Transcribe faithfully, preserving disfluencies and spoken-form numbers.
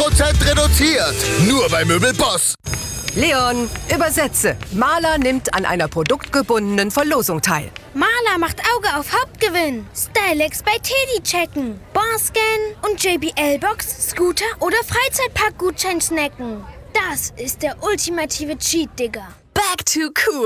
Prozent reduziert. Nur bei Möbelboss. Leon, übersetze. Maler nimmt an einer produktgebundenen Verlosung teil. Maler macht Auge auf Hauptgewinn. Stylex bei Teddy checken. Barscan und J B L-Box, Scooter oder Freizeitpark-Gutschein snacken. Das ist der ultimative Cheat, Digga. Back to cool.